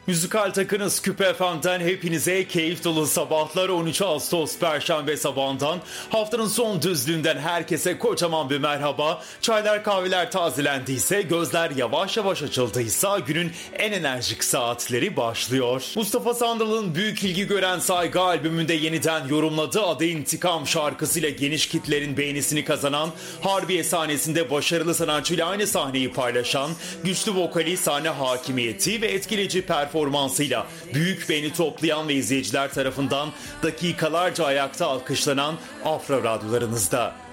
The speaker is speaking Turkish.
Müzikal takınız Küpe FM'den hepinize keyif dolu sabahlar. 13 Ağustos Perşembe sabahından haftanın son düzlüğünden herkese kocaman bir merhaba. Çaylar kahveler tazelendiyse, gözler yavaş yavaş açıldıysa günün en enerjik saatleri başlıyor. Mustafa Sandal'ın büyük ilgi gören Saygı albümünde yeniden yorumladığı Adı İntikam şarkısıyla geniş kitlerin beğenisini kazanan, Harbiye sahnesinde başarılı sanatçıyla aynı sahneyi paylaşan, güçlü vokali, sahne hakimiyeti ve etkileyici performansıyla büyük beğeni toplayan ve izleyiciler tarafından dakikalarca ayakta alkışlanan Afra radyolarınızda.